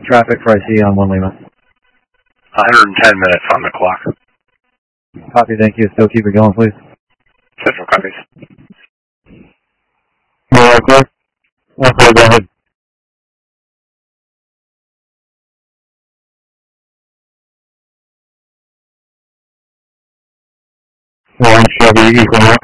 traffic for IC on 1 Lima? 110 minutes on the clock. Copy, thank you. Still keep it going, please. Central copies. Yeah, clear. Okay, go ahead. One Chevy Equinox.